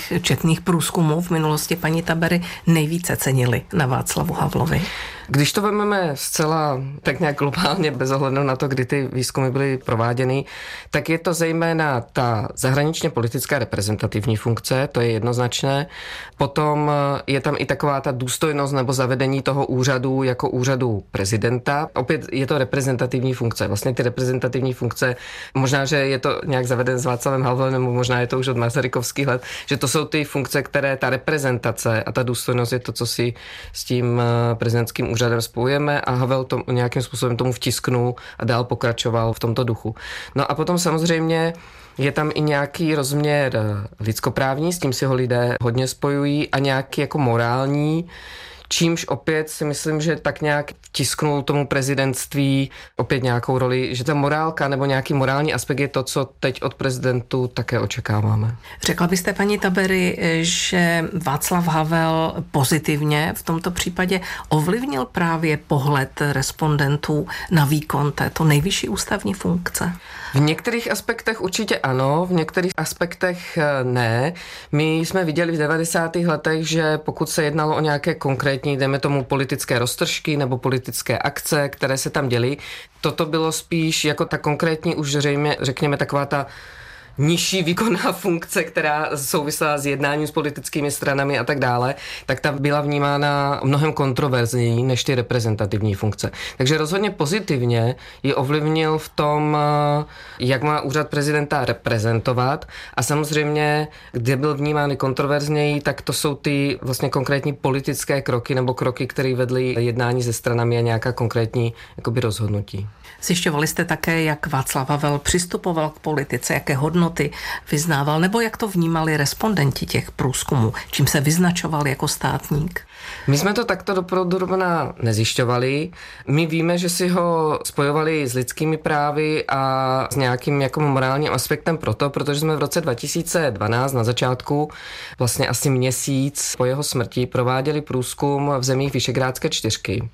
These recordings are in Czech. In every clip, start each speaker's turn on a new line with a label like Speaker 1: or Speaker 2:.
Speaker 1: těch četných průzkumů v minulosti, paní Tabery, nejvíce cenili na Václavu Havlovi?
Speaker 2: Když to vezmeme zcela tak nějak globálně, bez ohledu na to, kdy ty výzkumy byly prováděny, tak je to zejména ta zahraničně politická reprezentativní funkce, to je jednoznačné. Potom je tam i taková ta důstojnost nebo zavedení toho úřadu jako úřadu prezidenta. Opět je to reprezentativní funkce. Vlastně ty reprezentativní funkce, možná, že je to nějak zaveden s Václavem Havlem, nebo možná je to už od Masarykovských let, že to jsou ty funkce, které ta reprezentace a ta důstojnost je to, co si s tím prezidentským úřadem spojujeme, a Havel to nějakým způsobem tomu vtisknul a dál pokračoval v tomto duchu. No a potom samozřejmě je tam i nějaký rozměr lidskoprávní, s tím si ho lidé hodně spojují, a nějaký jako morální, čímž opět si myslím, že tak nějak vtisknul tomu prezidentství opět nějakou roli, že ta morálka nebo nějaký morální aspekt je to, co teď od prezidentu také očekáváme.
Speaker 1: Řekla byste, paní Tabery, že Václav Havel pozitivně v tomto případě ovlivnil právě pohled respondentů na výkon této nejvyšší ústavní funkce?
Speaker 2: V některých aspektech určitě ano, v některých aspektech ne. My jsme viděli v 90. letech, že pokud se jednalo o nějaké konkrétní, dejme tomu politické roztržky nebo politické akce, které se tam děly, toto bylo spíš jako ta konkrétní už řekněme taková ta nižší výkonná funkce, která souvisela s jednáním s politickými stranami a tak dále, tak ta byla vnímána mnohem kontroverzněji než ty reprezentativní funkce. Takže rozhodně pozitivně ji ovlivnil v tom, jak má úřad prezidenta reprezentovat, a samozřejmě, kde byl vnímán kontroverzněji, tak to jsou ty vlastně konkrétní politické kroky nebo kroky, které vedly jednání se stranami a nějaká konkrétní jakoby rozhodnutí.
Speaker 1: Zjišťovali jste také, jak Václav Havel přistupoval k politice, jaké hodnoty vyznával, nebo jak to vnímali respondenti těch průzkumů, čím se vyznačoval jako státník?
Speaker 2: My jsme to takto dopodrobna nezjišťovali. My víme, že si ho spojovali s lidskými právy a s nějakým jako morálním aspektem protože jsme v roce 2012 na začátku, vlastně asi měsíc po jeho smrti, prováděli průzkum v zemích Visegrádské čtyřky.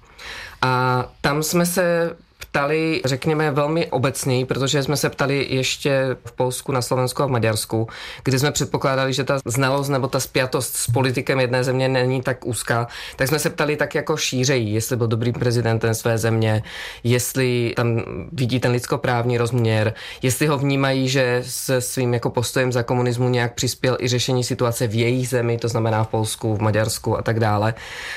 Speaker 2: A tam jsme se ptali, řekněme, velmi obecněji, protože jsme se ptali ještě v Polsku, na Slovensku a v Maďarsku, kde jsme předpokládali, že ta znalost nebo ta spjatost s politikem jedné země není tak úzká, tak jsme se ptali tak jako šířeji, jestli byl dobrým prezidentem své země, jestli tam vidí ten lidskoprávní rozměr, jestli ho vnímají, že se svým jako postojem za komunismu nějak přispěl i řešení situace v jejich zemi, to znamená v Polsku, v Maďarsku a tak dále.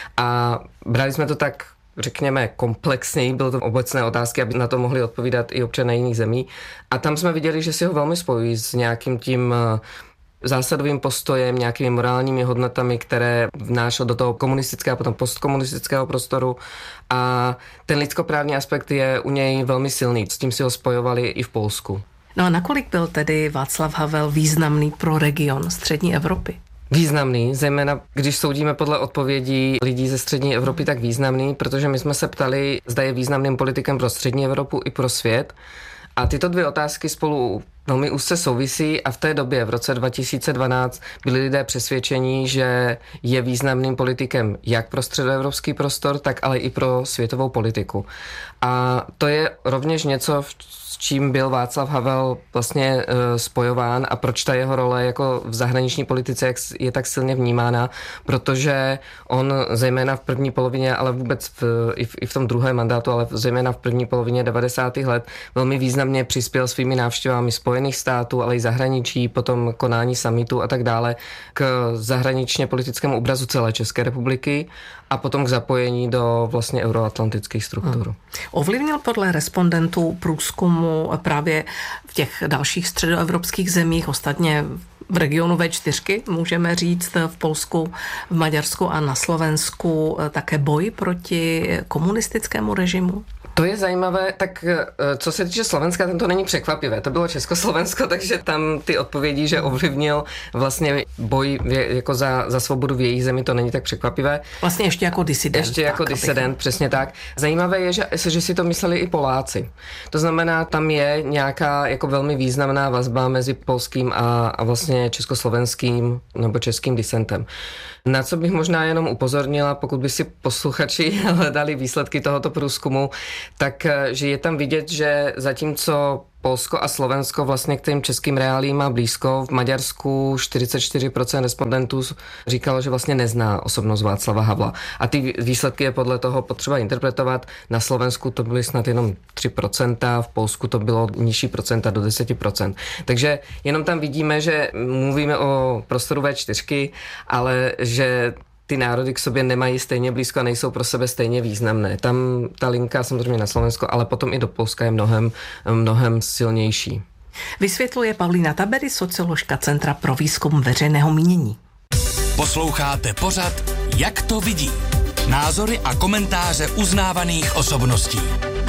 Speaker 2: A brali jsme to tak, řekněme, komplexněji, byly to obecné otázky, aby na to mohli odpovídat i občané jiných zemí. A tam jsme viděli, že si ho velmi spojují s nějakým tím zásadovým postojem, nějakými morálními hodnotami, které vnášel do toho komunistického a potom postkomunistického prostoru. A ten lidskoprávní aspekt je u něj velmi silný. S tím si ho spojovali i v Polsku.
Speaker 1: No a nakolik byl tedy Václav Havel významný pro region střední Evropy?
Speaker 2: Významný, zejména když soudíme podle odpovědí lidí ze střední Evropy, tak významný, protože my jsme se ptali, zda je významným politikem pro střední Evropu i pro svět. A tyto dvě otázky spolu velmi úzce souvisí, a v té době, v roce 2012, byli lidé přesvědčení, že je významným politikem jak pro středoevropský prostor, tak ale i pro světovou politiku. A to je rovněž něco, s čím byl Václav Havel vlastně spojován, a proč ta jeho role jako v zahraniční politice je tak silně vnímána, protože on zejména v první polovině, ale vůbec i v tom druhém mandátu, ale zejména v první polovině 90. let velmi významně přispěl svými návštěvami Spojených států, ale i zahraničí, potom konání summitu a tak dále k zahraničně politickému obrazu celé České republiky a potom k zapojení do vlastně euroatlantických struktur.
Speaker 1: Ovlivnil podle respondentů průzkumu právě v těch dalších středoevropských zemích, ostatně v regionu V4, můžeme říct, v Polsku, v Maďarsku a na Slovensku, také boj proti komunistickému režimu?
Speaker 2: To je zajímavé, tak co se týče Slovenska, tam to není překvapivé. To bylo Československo, takže tam ty odpovědi, že ovlivnil vlastně boj jako za svobodu v jejich zemi, to není tak překvapivé.
Speaker 1: Vlastně ještě jako disident.
Speaker 2: Ještě jako disident, přesně tak. Zajímavé je, že si to mysleli i Poláci. To znamená, tam je nějaká jako velmi významná vazba mezi polským a vlastně československým nebo českým disentem. Na co bych možná jenom upozornila, pokud by si posluchači hledali výsledky tohoto průzkumu, takže je tam vidět, že zatímco Polsko a Slovensko vlastně k těm českým reálím má blízko. V Maďarsku 44% respondentů říkalo, že vlastně nezná osobnost Václava Havla. A ty výsledky je podle toho potřeba interpretovat. Na Slovensku to byly snad jenom 3%, v Polsku to bylo nižší procenta do 10%. Takže jenom tam vidíme, že mluvíme o prostoru V4, ale že ty národy k sobě nemají stejně blízko a nejsou pro sebe stejně významné. Tam ta linka samozřejmě na Slovensko, ale potom i do Polska je mnohem silnější.
Speaker 1: Vysvětluje Paulína Tabery, socioložka Centra pro výzkum veřejného mínění.
Speaker 3: Posloucháte pořad Jak to vidí? Názory a komentáře uznávaných osobností.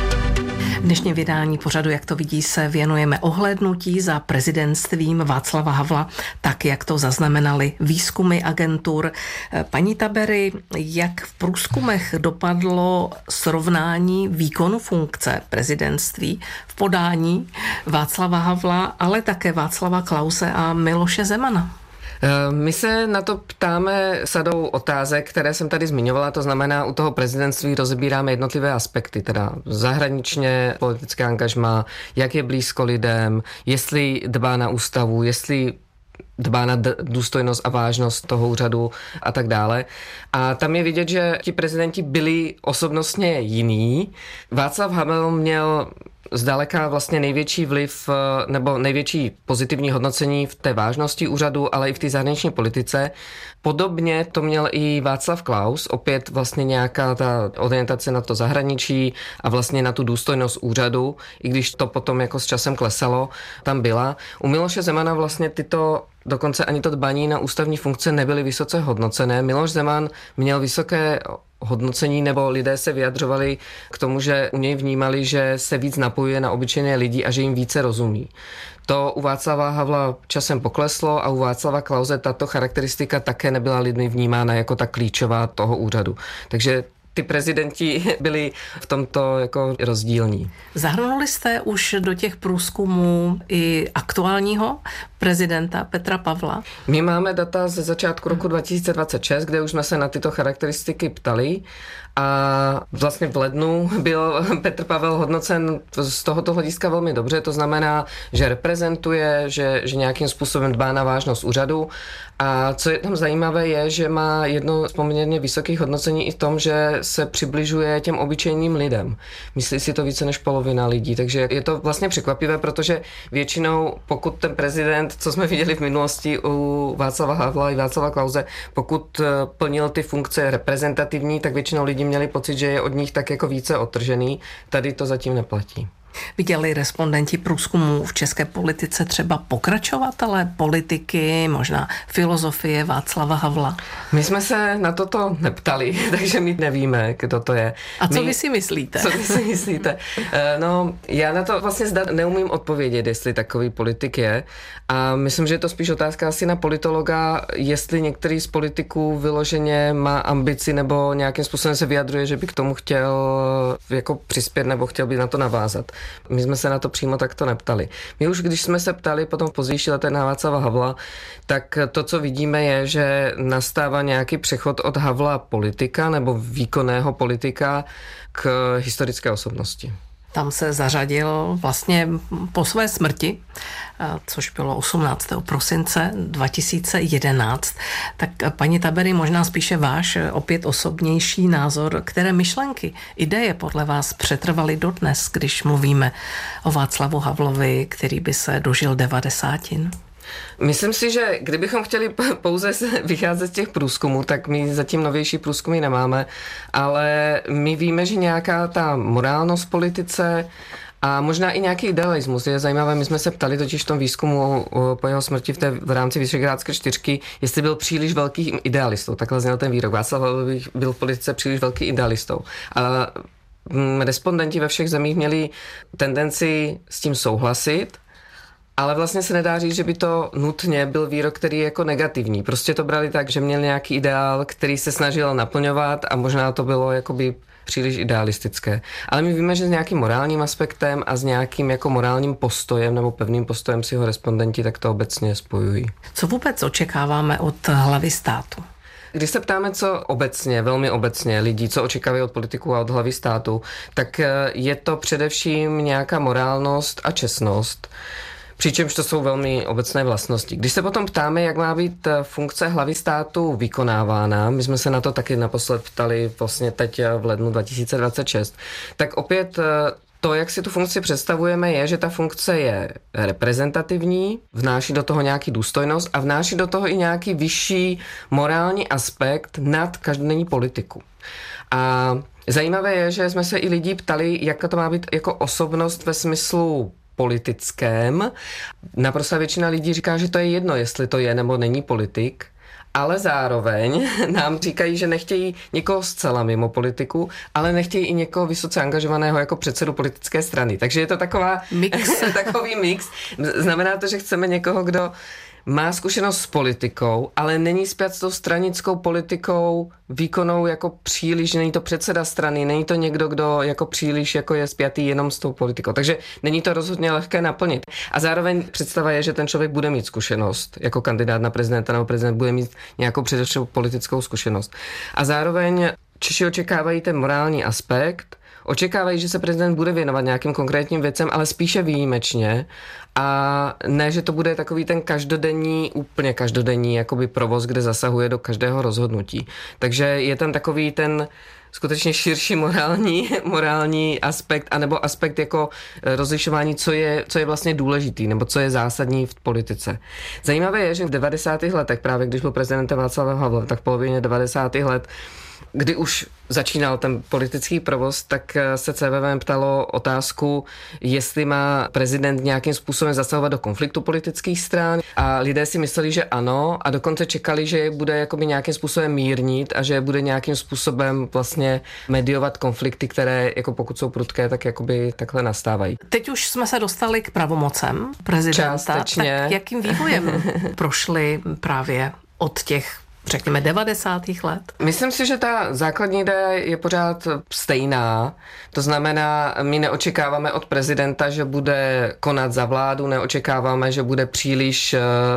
Speaker 1: V dnešním vydání pořadu Jak to vidí se věnujeme ohlédnutí za prezidentstvím Václava Havla, tak jak to zaznamenali výzkumy agentur. Paní Tabery, jak v průzkumech dopadlo srovnání výkonu funkce prezidentství v podání Václava Havla, ale také Václava Klause a Miloše Zemana?
Speaker 2: My se na to ptáme sadou otázek, které jsem tady zmiňovala, to znamená, u toho prezidentství rozebíráme jednotlivé aspekty, teda zahraničně politické angažmá, jak je blízko lidem, jestli dbá na ústavu, jestli dbá na důstojnost a vážnost toho úřadu a tak dále. A tam je vidět, že ti prezidenti byli osobnostně jiný. Václav Havel měl zdaleka vlastně největší vliv nebo největší pozitivní hodnocení v té vážnosti úřadu, ale i v té zahraniční politice. Podobně to měl i Václav Klaus, opět vlastně nějaká ta orientace na to zahraničí a vlastně na tu důstojnost úřadu, i když to potom jako s časem klesalo, tam byla. U Miloše Zemana vlastně dokonce ani to dbaní na ústavní funkce nebyly vysoce hodnocené. Miloš Zeman měl vysoké hodnocení, nebo lidé se vyjadřovali k tomu, že u něj vnímali, že se víc napojuje na obyčejné lidi a že jim více rozumí. To u Václava Havla časem pokleslo a u Václava Klause tato charakteristika také nebyla lidmi vnímána jako ta klíčová toho úřadu. Takže ty prezidenti byli v tomto jako rozdílní.
Speaker 1: Zahrnuli jste už do těch průzkumů i aktuálního prezidenta Petra Pavla?
Speaker 2: My máme data ze začátku roku 2026, kde už jsme se na tyto charakteristiky ptali a vlastně v lednu byl Petr Pavel hodnocen z tohoto hlediska velmi dobře, to znamená, že reprezentuje, že nějakým způsobem dbá na vážnost úřadu a co je tam zajímavé je, že má jedno z poměrně vysokých hodnocení i v tom, že se přibližuje těm obyčejným lidem. Myslí si to více než polovina lidí, takže je to vlastně překvapivé, protože většinou pokud ten prezident, co jsme viděli v minulosti u Václava Havla i Václava Klause, pokud plnil ty funkce reprezentativní, tak většinou lidi měli pocit, že je od nich tak jako více odtržený. Tady to zatím neplatí.
Speaker 1: Viděli respondenti průzkumu v české politice třeba pokračovatele politiky, možná filozofie Václava Havla?
Speaker 2: My jsme se na toto neptali, takže my nevíme, kdo to je.
Speaker 1: A co vy si myslíte?
Speaker 2: Co vy si myslíte? No, já na to vlastně neumím odpovědět, jestli takový politik je. A myslím, že je to spíš otázka asi na politologa, jestli některý z politiků vyloženě má ambici nebo nějakým způsobem se vyjadřuje, že by k tomu chtěl jako přispět nebo chtěl by na to navázat. My jsme se na to přímo takto neptali. My už když jsme se ptali potom v pozdější letech na Václava Havla, tak to, co vidíme, je, že nastává nějaký přechod od Havla politika nebo výkonného politika k historické osobnosti.
Speaker 1: Tam se zařadil vlastně po své smrti, což bylo 18. prosince 2011. Tak paní Tabery, možná spíše váš opět osobnější názor, které myšlenky, ideje podle vás přetrvaly dodnes, když mluvíme o Václavu Havlovi, který by se dožil 90.
Speaker 2: Myslím si, že kdybychom chtěli pouze vycházet z těch průzkumů, tak my zatím novější průzkumy nemáme, ale my víme, že nějaká ta morálnost politice a možná i nějaký idealismus je zajímavé. My jsme se ptali totiž v tom výzkumu po jeho smrti v rámci Visegrádské čtyřky, jestli byl příliš velký idealistou. Takhle zněl ten výrok. Václav Havel byl v politice příliš velký idealistou. A respondenti ve všech zemích měli tendenci s tím souhlasit, ale vlastně se nedá říct, že by to nutně byl výrok, který je jako negativní. Prostě to brali tak, že měl nějaký ideál, který se snažil naplňovat a možná to bylo jakoby příliš idealistické. Ale my víme, že s nějakým morálním aspektem a s nějakým jako morálním postojem nebo pevným postojem si ho respondenti tak to obecně spojují.
Speaker 1: Co vůbec očekáváme od hlavy státu?
Speaker 2: Když se ptáme, co obecně, velmi obecně lidí, co očekávají od politiků a od hlavy státu, tak je to především nějaká morálnost a čestnost. Přičemž to jsou velmi obecné vlastnosti. Když se potom ptáme, jak má být funkce hlavy státu vykonávána, my jsme se na to taky naposled ptali vlastně teď v lednu 2026, tak opět to, jak si tu funkci představujeme, je, že ta funkce je reprezentativní, vnáší do toho nějaký důstojnost a vnáší do toho i nějaký vyšší morální aspekt nad každodenní politiku. A zajímavé je, že jsme se i lidí ptali, jak to má být jako osobnost ve smyslu politickém. Naprosto většina lidí říká, že to je jedno, jestli to je nebo není politik, ale zároveň nám říkají, že nechtějí někoho zcela mimo politiku, ale nechtějí i někoho vysoce angažovaného jako předsedu politické strany. Takže je to takový mix. Znamená to, že chceme někoho, kdo má zkušenost s politikou, ale není spjat s tou stranickou politikou výkonnou jako příliš, není to předseda strany, není to někdo, kdo jako příliš jako je spjatý jenom s tou politikou. Takže není to rozhodně lehké naplnit. A zároveň představa je, že ten člověk bude mít zkušenost jako kandidát na prezidenta nebo prezident bude mít nějakou především politickou zkušenost. A zároveň Češi očekávají ten morální aspekt, očekávají, že se prezident bude věnovat nějakým konkrétním věcem, ale spíše výjimečně a ne, že to bude takový ten úplně každodenní jakoby provoz, kde zasahuje do každého rozhodnutí. Takže je tam takový ten skutečně širší morální aspekt, anebo aspekt jako rozlišování, co je vlastně důležitý, nebo co je zásadní v politice. Zajímavé je, že v 90. letech, právě když byl prezidentem Václav Havel, tak v polovině 90. let, kdy už začínal ten politický provoz, tak se CVVM ptalo otázku, jestli má prezident nějakým způsobem zasahovat do konfliktu politických stran a lidé si mysleli, že ano a dokonce čekali, že je bude jakoby nějakým způsobem mírnit a že bude nějakým způsobem vlastně mediovat konflikty, které jako pokud jsou prudké, tak jakoby takhle nastávají.
Speaker 1: Teď už jsme se dostali k pravomocem prezidenta.
Speaker 2: Částečně.
Speaker 1: Tak jakým vývojem prošli právě od těch řekněme 90. let?
Speaker 2: Myslím si, že ta základní idea je pořád stejná. To znamená, my neočekáváme od prezidenta, že bude konat za vládu, neočekáváme, že bude příliš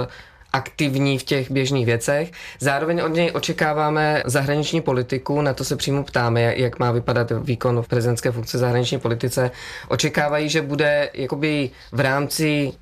Speaker 2: aktivní v těch běžných věcech. Zároveň od něj očekáváme zahraniční politiku, na to se přímo ptáme, jak má vypadat výkon v prezidentské funkci zahraniční politice. Očekávají, že bude jakoby v rámci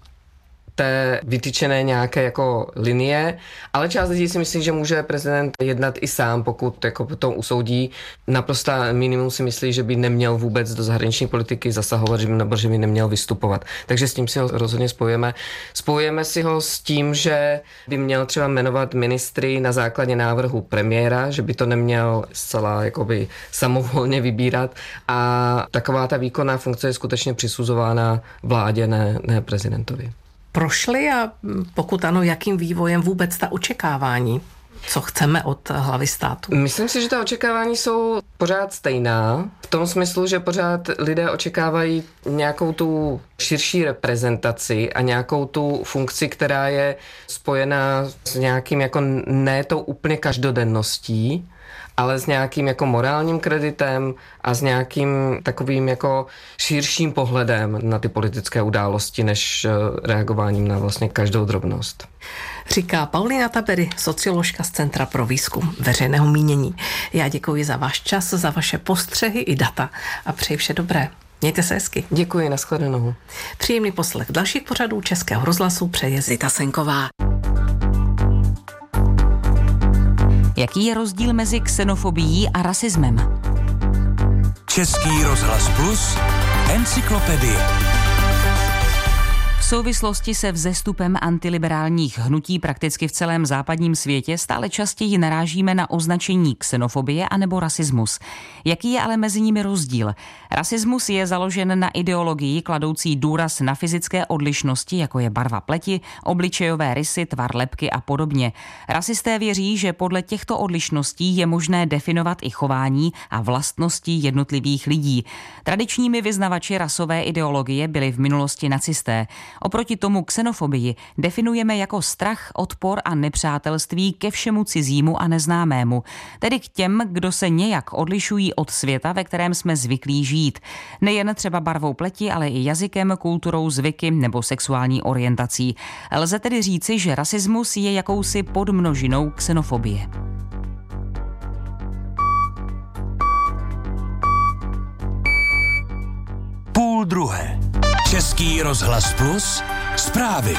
Speaker 2: té vytyčené nějaké jako linie, ale část lidí si myslí, že může prezident jednat i sám, pokud jako potom usoudí. Naprosto minimum si myslí, že by neměl vůbec do zahraniční politiky zasahovat, nebo že by neměl vystupovat. Takže s tím si ho rozhodně spojujeme. Spojujeme si ho s tím, že by měl třeba jmenovat ministry na základě návrhu premiéra, že by to neměl zcela jakoby samovolně vybírat a taková ta výkonná funkce je skutečně přisuzována vládě, ne prezidentovi.
Speaker 1: Prošli a pokud ano, jakým vývojem vůbec ta očekávání? Co chceme od hlavy státu?
Speaker 2: Myslím si, že ta očekávání jsou pořád stejná. V tom smyslu, že pořád lidé očekávají nějakou tu širší reprezentaci a nějakou tu funkci, která je spojená s nějakým jako ne tou úplně každodenností, ale s nějakým jako morálním kreditem a s nějakým takovým jako širším pohledem na ty politické události, než reagováním na vlastně každou drobnost.
Speaker 1: Říká Paulína Tabery, socioložka z Centra pro výzkum veřejného mínění. Já děkuji za váš čas, za vaše postřehy i data a přeji vše dobré. Mějte se hezky.
Speaker 2: Děkuji, nashledanou.
Speaker 1: Příjemný poslech dalších pořadů Českého rozhlasu přeje Zita Senková.
Speaker 4: Jaký je rozdíl mezi xenofobií a rasismem?
Speaker 3: Český rozhlas Plus, encyklopedie.
Speaker 4: V souvislosti se vzestupem antiliberálních hnutí prakticky v celém západním světě stále častěji narážíme na označení xenofobie anebo rasismus. Jaký je ale mezi nimi rozdíl? Rasismus je založen na ideologii kladoucí důraz na fyzické odlišnosti, jako je barva pleti, obličejové rysy, tvar lebky a podobně. Rasisté věří, že podle těchto odlišností je možné definovat i chování a vlastnosti jednotlivých lidí. Tradičními vyznavači rasové ideologie byli v minulosti nacisté. Oproti tomu xenofobii definujeme jako strach, odpor a nepřátelství ke všemu cizímu a neznámému, tedy k těm, kdo se nějak odlišují od světa, ve kterém jsme zvyklí žít. Nejen třeba barvou pleti, ale i jazykem, kulturou, zvyky nebo sexuální orientací. Lze tedy říci, že rasismus je jakousi podmnožinou xenofobie.
Speaker 3: druhé. Český rozhlas Plus, zprávy.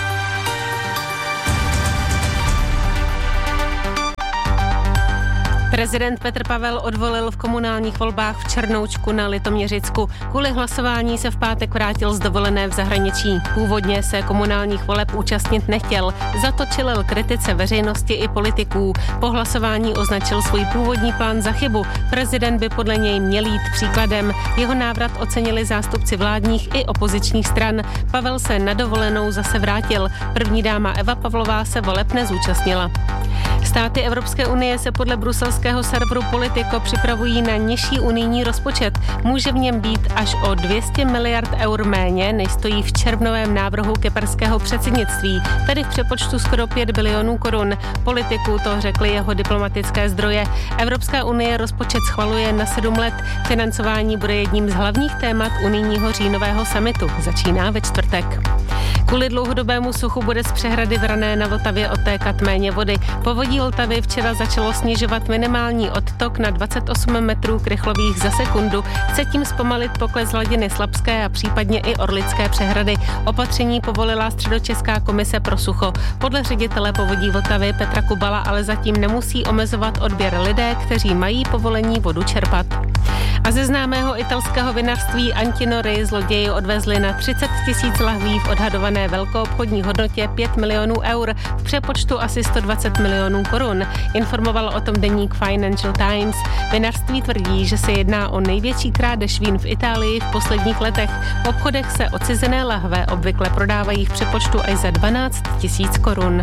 Speaker 5: Prezident Petr Pavel odvolil v komunálních volbách v Černoučku na Litoměřicku. Kvůli hlasování se v pátek vrátil z dovolené v zahraničí. Původně se komunálních voleb účastnit nechtěl, za to čelil kritice veřejnosti i politiků. Po hlasování označil svůj původní plán za chybu. Prezident by podle něj měl jít příkladem. Jeho návrat ocenili zástupci vládních i opozičních stran. Pavel se na dovolenou zase vrátil. První dáma Eva Pavlová se voleb nezúčastnila. Státy Evropské unie se podle bruselského serveru Politico připravují na nižší unijní rozpočet. Může v něm být až o 200 miliard eur méně, než stojí v červnovém návrhu kyperského předsednictví, tedy v přepočtu skoro 5 bilionů korun. Politiku to řekly jeho diplomatické zdroje. Evropská unie rozpočet schvaluje na 7 let. Financování bude jedním z hlavních témat unijního říjnového summitu. Začíná ve čtvrtek. Kvůli dlouhodobému suchu bude z přehrady v Rané na Vltavě odtékat méně vody. Povodí Vltavy včera začalo snižovat minimální odtok na 28 metrů krychlových za sekundu. Chce tím zpomalit pokles hladiny Slabské a případně i Orlické přehrady. Opatření povolila Středočeská komise pro sucho. Podle ředitele Povodí Vltavy Petra Kubala ale zatím nemusí omezovat odběr lidé, kteří mají povolení vodu čerpat. A ze známého italského vinařství Antinori zloději odvezli na 30 000 lahví v odhadované velkoobchodní hodnotě 5 milionů eur, v přepočtu asi 120 milionů korun. Informoval o tom deník Financial Times. Vinařství tvrdí, že se jedná o největší krádež vín v Itálii v posledních letech. V obchodech se odcizené lahve obvykle prodávají v přepočtu až za 12 000 korun.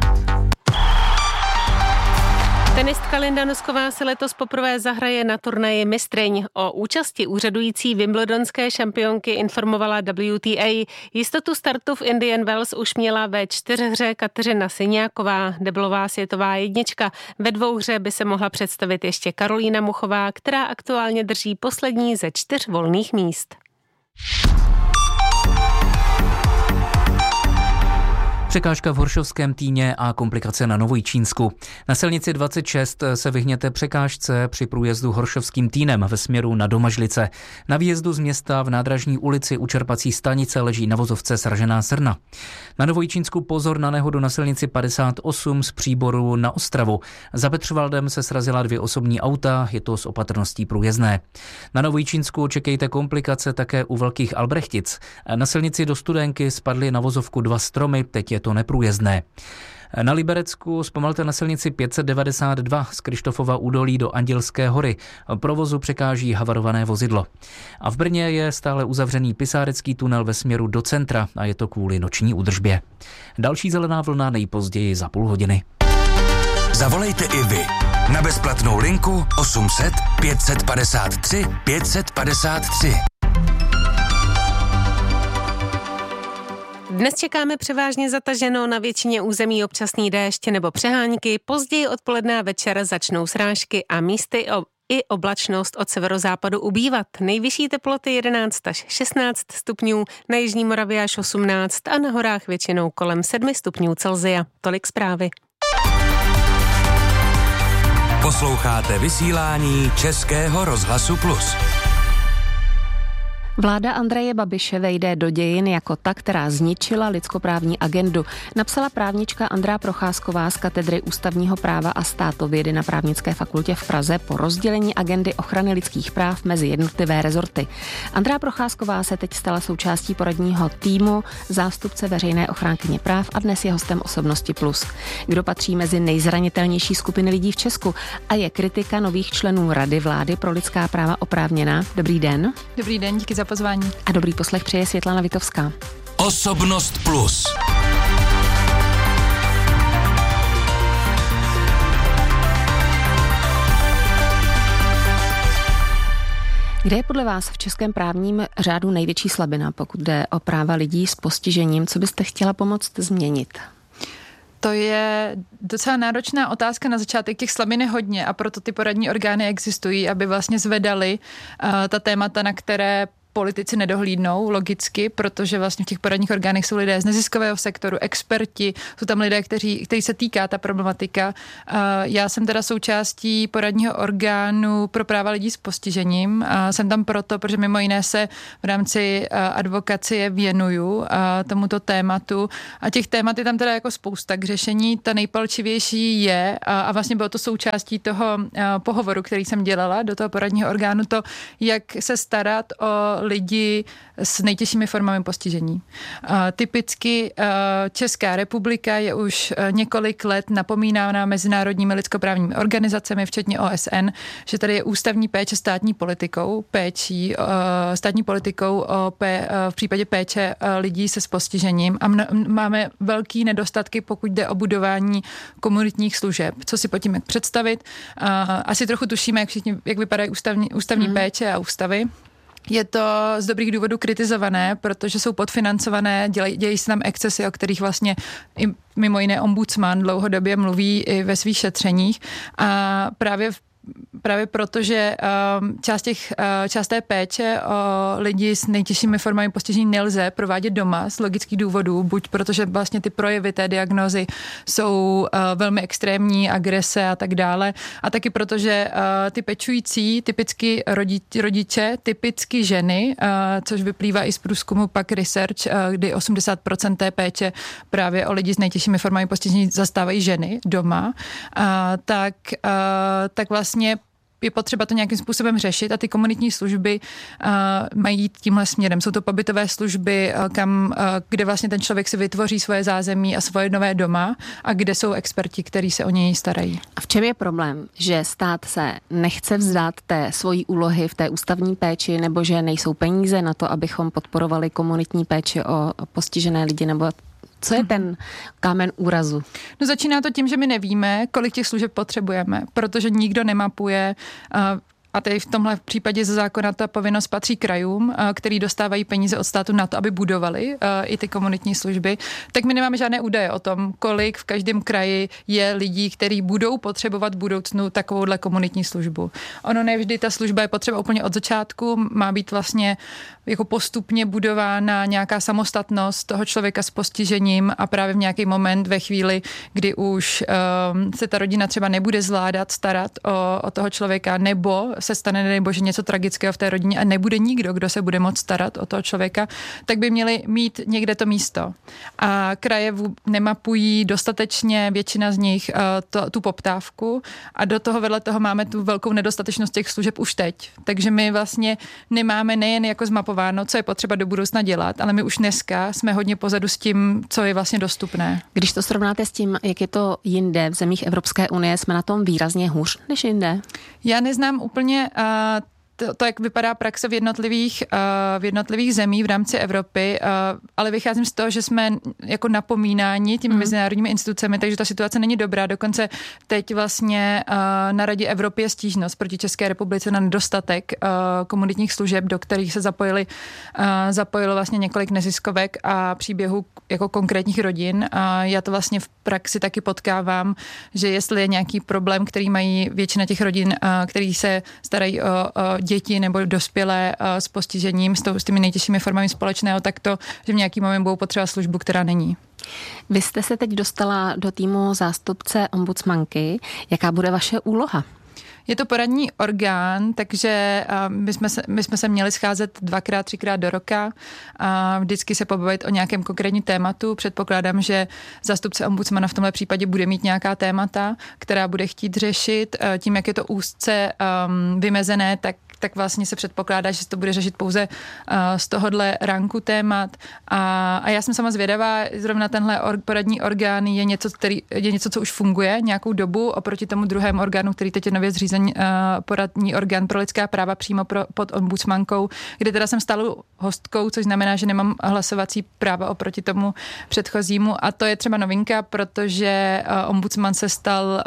Speaker 5: Tenistka Linda Nosková se letos poprvé zahraje na turnaji mistryň. O účasti úřadující wimbledonské šampionky informovala WTA. Jistotu startu v Indian Wells už měla ve 4hře Kateřina Syňáková, deblová světová jednička. Ve 2hře by se mohla představit ještě Karolína Muchová, která aktuálně drží poslední ze 4 volných míst.
Speaker 6: Překážka v Horšovském Týně a komplikace na Novojčínsku. Na silnici 26 se vyhněte překážce při průjezdu Horšovským Týnem ve směru na Domažlice. Na výjezdu z města v Nádražní ulici u čerpací stanice leží na vozovce sražená srna. Na Novojčínsku pozor na nehodu na silnici 58 z Příboru na Ostravu. Za Petřvaldem se srazila 2 osobní auta, je to s opatrností průjezdné. Na Novojčínsku čekejte komplikace také u Velkých Albrechtic. Na silnici do Studenky spadly na vozovku 2 stromy, teď je to neprůjezdné. Na Liberecku zpomalte na silnici 592 z Krištofova údolí do Andělské hory. Provozu překáží havarované vozidlo. A v Brně je stále uzavřený Pisárecký tunel ve směru do centra a je to kvůli noční údržbě. Další zelená vlna nejpozději za půl hodiny.
Speaker 3: Zavolejte i vy na bezplatnou linku 800 553 553.
Speaker 5: Dnes čekáme převážně zataženo, na většině území občasný déšť nebo přehánky, později odpoledne a večer začnou srážky a místy i oblačnost od severozápadu ubývat. Nejvyšší teploty 11 až 16 stupňů, na jižní Moravě až 18 a na horách většinou kolem 7 stupňů Celsia. Tolik zprávy.
Speaker 3: Posloucháte vysílání Českého rozhlasu Plus.
Speaker 7: Vláda Andreje Babiše vejde do dějin jako ta, která zničila lidskoprávní agendu, napsala právnička Andrea Procházková z katedry ústavního práva a státovědy na Právnické fakultě v Praze po rozdělení agendy ochrany lidských práv mezi jednotlivé rezorty. Andrea Procházková se teď stala součástí poradního týmu zástupce veřejné ochránkyně práv a dnes je hostem Osobnosti Plus. Kdo patří mezi nejzranitelnější skupiny lidí v Česku a je kritika nových členů Rady vlády pro lidská práva oprávněná. Dobrý den.
Speaker 8: Dobrý den, díky za pozvání.
Speaker 7: A dobrý poslech přeje Světlana Vitovská.
Speaker 3: Osobnost Plus.
Speaker 7: Kde je podle vás v českém právním řádu největší slabina, pokud jde o práva lidí s postižením? Co byste chtěla pomoct změnit?
Speaker 8: To je docela náročná otázka na začátek, těch slabin je hodně a proto ty poradní orgány existují, aby vlastně zvedaly ta témata, na které politici nedohlídnou logicky, protože vlastně v těch poradních orgánech jsou lidé z neziskového sektoru, experti, jsou tam lidé, který se týká ta problematika. Já jsem teda součástí poradního orgánu pro práva lidí s postižením. Jsem tam proto, protože mimo jiné se v rámci advokacie věnuju tomuto tématu a těch témat je tam teda jako spousta k řešení. Ta nejpalčivější je, a vlastně bylo to součástí toho pohovoru, který jsem dělala do toho poradního orgánu, to, jak se starat o lidi s nejtěžšími formami postižení. Typicky Česká republika je už několik let napomínána mezinárodními lidskoprávními organizacemi, včetně OSN, že tady je ústavní péče státní politikou v případě péče lidí se s postižením a máme velký nedostatky, pokud jde o budování komunitních služeb. Co si pod tím jak představit? Asi trochu tušíme, jak vypadají ústavní péče a ústavy. Je to z dobrých důvodů kritizované, protože jsou podfinancované, dějí se tam excesy, o kterých vlastně i mimo jiné ombudsman dlouhodobě mluví i ve svých šetřeních. A právě proto, že část té péče o lidi s nejtěžšími formami postižení nelze provádět doma z logických důvodů, buď protože vlastně ty projevy té diagnózy jsou velmi extrémní, agrese a tak dále, a taky protože ty pečující, typicky rodiče, typicky ženy, což vyplývá i z průzkumu PAC Research, kdy 80% té péče právě o lidi s nejtěžšími formami postižení zastávají ženy doma, tak vlastně je potřeba to nějakým způsobem řešit a ty komunitní služby mají jít tímhle směrem. Jsou to pobytové služby, kde vlastně ten člověk si vytvoří svoje zázemí a svoje nové doma a kde jsou experti, kteří se o něj starají.
Speaker 7: A v čem je problém? Že stát se nechce vzdát té svojí úlohy v té ústavní péči, nebo že nejsou peníze na to, abychom podporovali komunitní péči o postižené lidi, nebo co je ten kámen úrazu?
Speaker 8: No začíná to tím, že my nevíme, kolik těch služeb potřebujeme, protože nikdo nemapuje, a tady v tomhle případě ze zákona ta povinnost patří krajům, který dostávají peníze od státu na to, aby budovali i ty komunitní služby, tak my nemáme žádné údaje o tom, kolik v každém kraji je lidí, kteří budou potřebovat v budoucnu takovouhle komunitní službu. Ono nevždy ta služba je potřeba úplně od začátku, má být vlastně jako postupně budována nějaká samostatnost toho člověka s postižením a právě v nějaký moment ve chvíli, kdy už se ta rodina třeba nebude zvládat starat o toho člověka, nebo se stane, nebo že něco tragického v té rodině a nebude nikdo, kdo se bude moct starat o toho člověka, tak by měli mít někde to místo. A kraje nemapují dostatečně, většina z nich, tu poptávku a do toho vedle toho máme tu velkou nedostatečnost těch služeb už teď. Takže my vlastně nemáme nejen jako zmapováno, co je potřeba do budoucna dělat, ale my už dneska jsme hodně pozadu s tím, co je vlastně dostupné.
Speaker 7: Když to srovnáte s tím, jak je to jinde v zemích Evropské unie, jsme na tom výrazně hůř než jinde? Já
Speaker 8: neznám úplně to, jak vypadá praxe v jednotlivých zemích v rámci Evropy, ale vycházím z toho, že jsme jako napomínáni těmi mezinárodními institucemi, takže ta situace není dobrá. Dokonce teď vlastně na Radě Evropy je stížnost proti České republice na nedostatek komunitních služeb, do kterých se zapojilo vlastně několik neziskovek a příběhů jako konkrétních rodin. A já to vlastně v praxi taky potkávám, že jestli je nějaký problém, který mají většina těch rodin, který se starají o děti nebo dospělé s postižením, s těmi nejtěžšími formami společného, tak to, že v nějaký moment budou potřeba službu, která není.
Speaker 7: Vy jste se teď dostala do týmu zástupce ombudsmanky. Jaká bude vaše úloha?
Speaker 8: Je to poradní orgán, takže my jsme se měli scházet 2x, 3x do roka a vždycky se pobavit o nějakém konkrétním tématu. Předpokládám, že zástupce ombudsmana v tomhle případě bude mít nějaká témata, která bude chtít řešit. Tím, jak je to úzce vymezené, tak vlastně se předpokládá, že se to bude řešit pouze z tohohle ranku témat. A já jsem sama zvědavá, zrovna tenhle poradní orgán je něco, co už funguje nějakou dobu oproti tomu druhému orgánu, který teď je nově zřízen, poradní orgán pro lidská práva přímo pod ombudsmankou, kde teda jsem stálou hostkou, což znamená, že nemám hlasovací práva oproti tomu předchozímu. A to je třeba novinka, protože ombudsman se stal,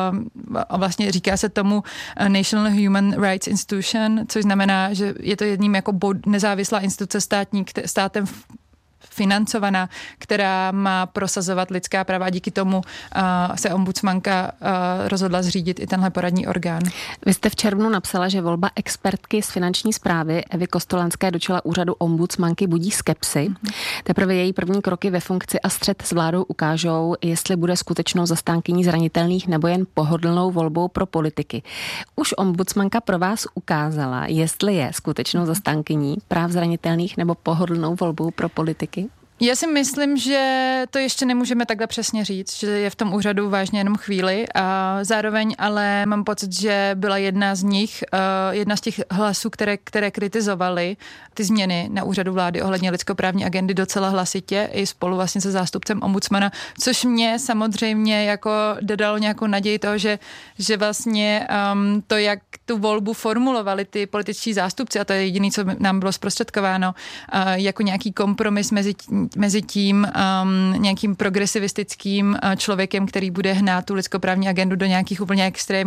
Speaker 8: vlastně říká se tomu National Human Rights Institution, což znamená, že je to jedním jako nezávislá instituce státem financovaná, která má prosazovat lidská práva a díky tomu se ombudsmanka rozhodla zřídit i tenhle poradní orgán.
Speaker 7: Vy jste v červnu napsala, že volba expertky z finanční správy Evy Kostolanské do čela úřadu ombudsmanky budí skepsi. Teprve její první kroky ve funkci a střet s vládou ukážou, jestli bude skutečnou zastánkyní zranitelných nebo jen pohodlnou volbou pro politiky. Už ombudsmanka pro vás ukázala, jestli je skutečnou zastánkyní práv zranitelných nebo pohodlnou volbou pro politiky?
Speaker 8: Já si myslím, že to ještě nemůžeme takhle přesně říct, že je v tom úřadu vážně jenom chvíli a zároveň ale mám pocit, že byla jedna z nich, jedna z těch hlasů, které kritizovaly ty změny na úřadu vlády ohledně lidskoprávní agendy docela hlasitě i spolu vlastně se zástupcem ombudsmana, což mě samozřejmě jako dodalo nějakou naději toho, že vlastně to, jak tu volbu formulovali ty političtí zástupci, a to je jediné, co nám bylo zprostředkováno, jako nějaký kompromis mezi tím nějakým progresivistickým člověkem, který bude hnát tu lidskoprávní agendu do nějakých úplně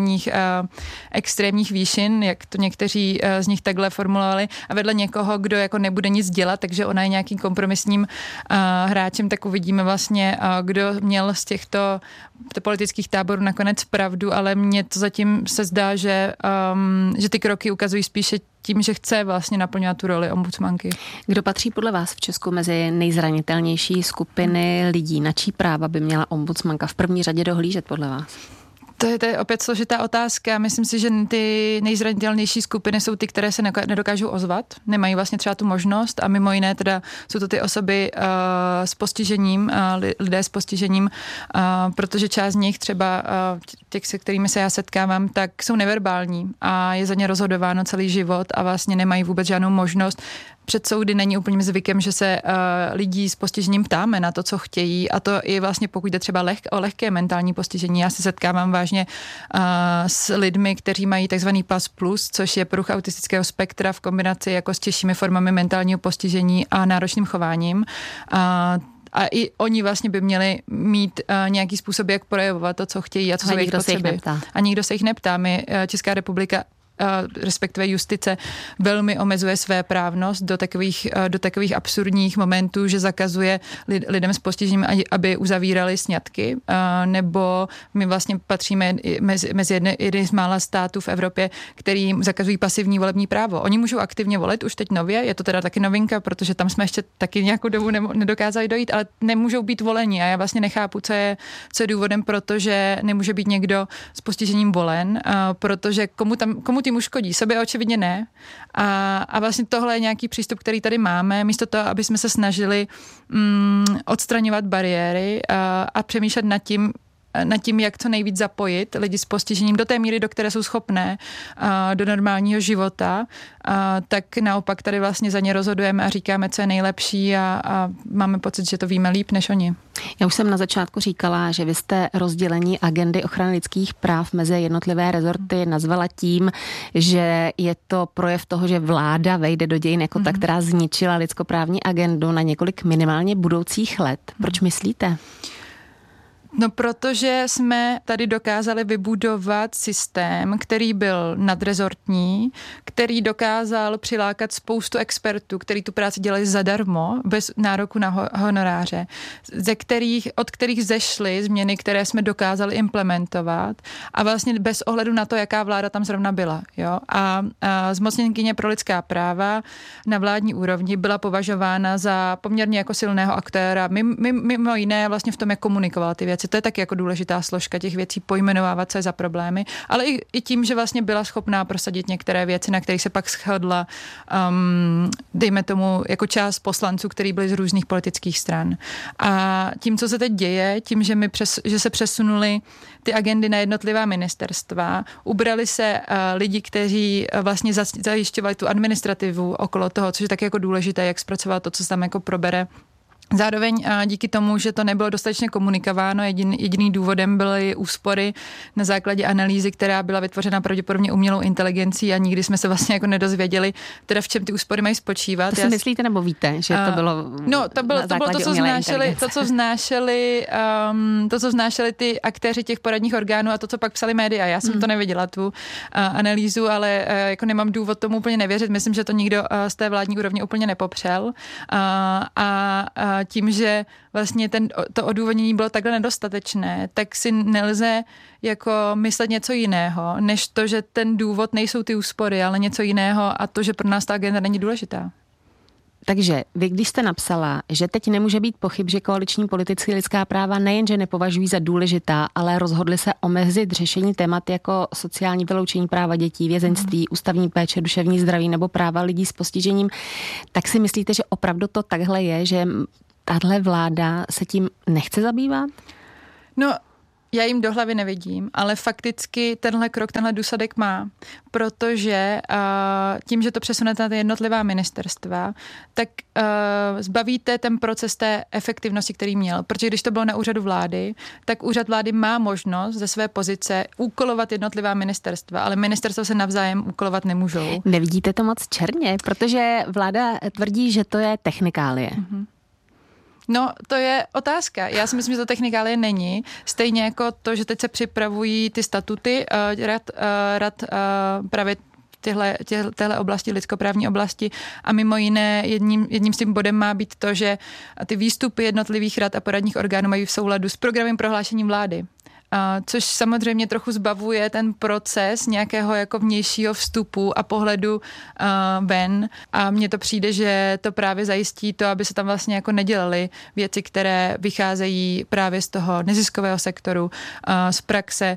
Speaker 8: extrémních výšin, jak to někteří z nich takhle formulovali, a vedle někoho, kdo jako nebude nic dělat, takže ona je nějakým kompromisním hráčem, tak uvidíme vlastně, kdo měl z těchto politických táborů nakonec pravdu, ale mně to zatím se zdá, že ty kroky ukazují spíše tím, že chce vlastně naplňovat tu roli ombudsmanky.
Speaker 7: Kdo patří podle vás v Česku mezi nejzranitelnější skupiny lidí? Na čí práva by měla ombudsmanka v první řadě dohlížet podle vás?
Speaker 8: To je opět složitá otázka. Myslím si, že ty nejzranitelnější skupiny jsou ty, které se nedokážou ozvat, nemají vlastně třeba tu možnost a mimo jiné teda jsou to ty osoby s postižením, lidé s postižením, protože část z nich třeba těch, se kterými se já setkávám, tak jsou neverbální a je za ně rozhodováno celý život a vlastně nemají vůbec žádnou možnost. Před soudy není úplně zvykem, že se lidí s postižením ptáme na to, co chtějí, a to i vlastně pokud jde třeba o lehké mentální postižení. Já se setkávám vážně s lidmi, kteří mají takzvaný PAS+, což je porucha autistického spektra v kombinaci jako s těžšími formami mentálního postižení a náročným chováním. A i oni vlastně by měli mít nějaký způsob, jak projevovat to, co chtějí a co jsou jejich potřeby. A nikdo se jich neptá. Česká republika respektive justice velmi omezuje své právnost do takových absurdních momentů, že zakazuje lidem s postižením, aby uzavírali sňatky, nebo my vlastně patříme mezi jedny z mála států v Evropě, kterým zakazují pasivní volební právo. Oni můžou aktivně volit už teď nově, je to teda taky novinka, protože tam jsme ještě taky nějakou dobu nedokázali dojít, ale nemůžou být voleni a já vlastně nechápu, co je důvodem, protože nemůže být někdo s postižením volen, protože komu tím uškodí, sobě očividně ne. A vlastně tohle je nějaký přístup, který tady máme, místo toho, aby jsme se snažili odstraňovat bariéry a přemýšlet nad tím, jak co nejvíc zapojit lidi s postižením do té míry, do které jsou schopné do normálního života, tak naopak tady vlastně za ně rozhodujeme a říkáme, co je nejlepší a máme pocit, že to víme líp než oni.
Speaker 7: Já už jsem na začátku říkala, že vy jste rozdělení agendy ochrany lidských práv mezi jednotlivé rezorty nazvala tím, že je to projev toho, že vláda vejde do dějin jako ta, která zničila lidskoprávní agendu na několik minimálně budoucích let. Proč myslíte?
Speaker 8: No, protože jsme tady dokázali vybudovat systém, který byl nadrezortní, který dokázal přilákat spoustu expertů, kteří tu práci dělali zadarmo, bez nároku na honoráře, od kterých zešly změny, které jsme dokázali implementovat a vlastně bez ohledu na to, jaká vláda tam zrovna byla. Jo? A zmocněnkyně pro lidská práva na vládní úrovni byla považována za poměrně jako silného aktéra. Mimo jiné vlastně v tom, jak komunikovala ty věci. To je taky jako důležitá složka těch věcí, pojmenovávat se za problémy, ale i tím, že vlastně byla schopná prosadit některé věci, na kterých se pak shodla, dejme tomu, jako část poslanců, kteří byli z různých politických stran. A tím, co se teď děje, tím, že se přesunuli ty agendy na jednotlivá ministerstva, ubrali se lidi, kteří vlastně zajišťovali tu administrativu okolo toho, což je taky jako důležité, jak zpracovat to, co se tam jako probere Zároveň díky tomu, že to nebylo dostatečně komunikováno, jediný důvodem byly úspory na základě analýzy, která byla vytvořena pravděpodobně umělou inteligencí a nikdy jsme se vlastně jako nedozvěděli, teda v čem ty úspory mají spočívat.
Speaker 7: To si myslíte nebo víte, že to bylo
Speaker 8: to bylo to, co vznášeli ty aktéři těch poradních orgánů a to, co pak psali média. Já jsem to neviděla, tu analýzu, ale jako nemám důvod tomu úplně nevěřit. Myslím, že to nikdo z té vládní úrovně úplně nepopřel. Tím, že vlastně to odůvodnění bylo takhle nedostatečné, tak si nelze jako myslet něco jiného, než to, že ten důvod nejsou ty úspory, ale něco jiného a to, že pro nás ta agenda není důležitá.
Speaker 7: Takže vy, když jste napsala, že teď nemůže být pochyb, že koaliční politici lidská práva nejenže nepovažují za důležitá, ale rozhodli se omezit řešení témat jako sociální vyloučení práva dětí, vězeňství, ústavní péče, duševní zdraví nebo práva lidí s postižením, tak si myslíte, že opravdu to takhle je, že tahle vláda se tím nechce zabývat?
Speaker 8: No, já jim do hlavy nevidím, ale fakticky tenhle krok, tenhle důsledek má, protože tím, že to přesunete na ty jednotlivá ministerstva, tak zbavíte ten proces té efektivnosti, který měl. Protože když to bylo na úřadu vlády, tak úřad vlády má možnost ze své pozice úkolovat jednotlivá ministerstva, ale ministerstva se navzájem úkolovat nemůžou.
Speaker 7: Nevidíte to moc černě, protože vláda tvrdí, že to je technikálie.
Speaker 8: Mm-hmm. No, to je otázka. Já si myslím, že to technikálie není. Stejně jako to, že teď se připravují ty statuty rad právě téhle oblasti, lidskoprávní oblasti a mimo jiné jedním z tím bodem má být to, že ty výstupy jednotlivých rad a poradních orgánů mají v souladu s programovým prohlášením vlády. Což samozřejmě trochu zbavuje ten proces nějakého jako vnějšího vstupu a pohledu ven a mně to přijde, že to právě zajistí to, aby se tam vlastně jako nedělaly věci, které vycházejí právě z toho neziskového sektoru, z praxe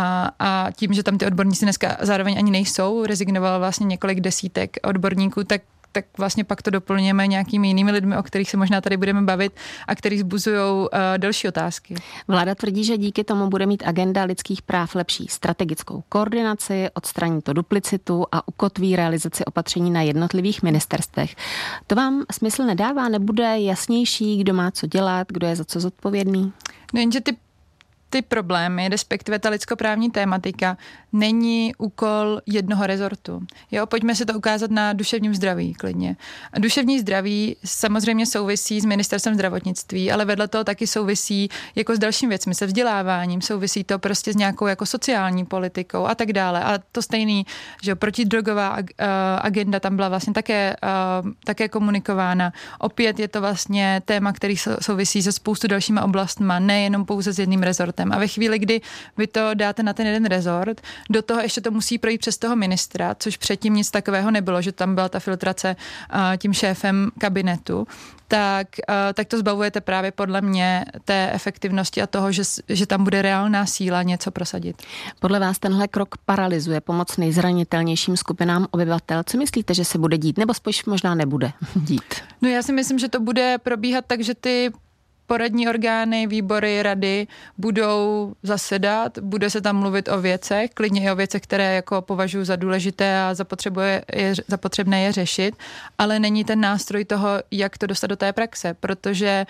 Speaker 8: a tím, že tam ty odborníci dneska zároveň ani nejsou, rezignovalo vlastně několik desítek odborníků, tak vlastně pak to doplňujeme nějakými jinými lidmi, o kterých se možná tady budeme bavit a který vzbuzují další otázky.
Speaker 7: Vláda tvrdí, že díky tomu bude mít agenda lidských práv lepší strategickou koordinaci, odstraní to duplicitu a ukotví realizaci opatření na jednotlivých ministerstvech. To vám smysl nedává? Nebude jasnější, kdo má co dělat, kdo je za co zodpovědný?
Speaker 8: No jenže ty problémy, respektive ta lidskoprávní tématika, není úkol jednoho rezortu. Jo, pojďme si to ukázat na duševním zdraví klidně. A duševní zdraví samozřejmě souvisí s ministerstvem zdravotnictví, ale vedle toho taky souvisí jako s dalšími věcmi, se vzděláváním, souvisí to prostě s nějakou jako sociální politikou a tak dále. A to stejný, že protidrogová agenda tam byla vlastně také komunikována. Opět je to vlastně téma, který souvisí se spoustu dalšíma oblastma, nejenom pouze s jedním rezortem. A ve chvíli, kdy vy to dáte na ten jeden rezort, do toho ještě to musí projít přes toho ministra, což předtím nic takového nebylo, že tam byla ta filtrace tím šéfem kabinetu, tak to zbavujete právě podle mě té efektivnosti a toho, že tam bude reálná síla něco prosadit.
Speaker 7: Podle vás tenhle krok paralyzuje pomoc nejzranitelnějším skupinám obyvatel. Co myslíte, že se bude dít? Nebo spíš možná nebude dít?
Speaker 8: No já si myslím, že to bude probíhat tak, že ty poradní orgány, výbory, rady budou zasedat, bude se tam mluvit o věcech, klidně i o věcech, které jako považuji za důležité a zapotřebné je řešit, ale není ten nástroj toho, jak to dostat do té praxe, protože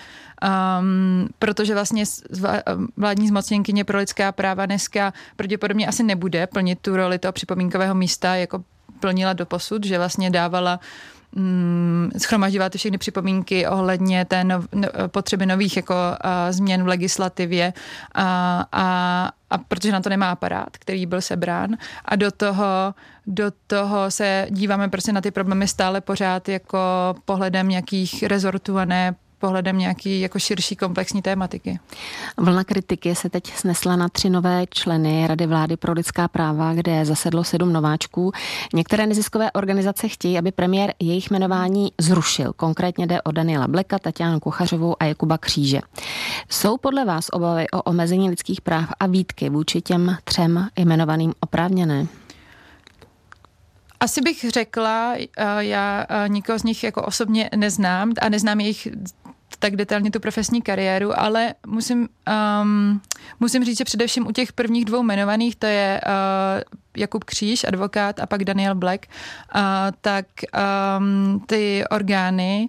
Speaker 8: vlastně vládní zmocněnkyně pro lidská práva dneska pravděpodobně asi nebude plnit tu roli toho připomínkového místa, jako plnila doposud, že vlastně dávala shromažďovala ty všechny připomínky ohledně té potřeby nových jako změn v legislativě a protože na to nemá aparát, který byl sebrán a do toho se díváme prostě na ty problémy stále pořád jako pohledem nějakých rezortů a ne pohledem nějaký jako širší komplexní tématiky.
Speaker 7: Vlna kritiky se teď snesla na 3 nové členy Rady vlády pro lidská práva, kde zasedlo 7 nováčků. Některé neziskové organizace chtějí, aby premiér jejich jmenování zrušil. Konkrétně jde o Daniela Bleka, Tatianu Kuchařovou a Jakuba Kříže. Jsou podle vás obavy o omezení lidských práv a výtky vůči těm 3 jmenovaným oprávněné?
Speaker 8: Asi bych řekla, já nikoho z nich jako osobně neznám a neznám jejich tak detailně tu profesní kariéru, ale musím říct, že především u těch prvních 2 jmenovaných, to je Jakub Kříž, advokát, a pak Daniel Black, tak ty orgány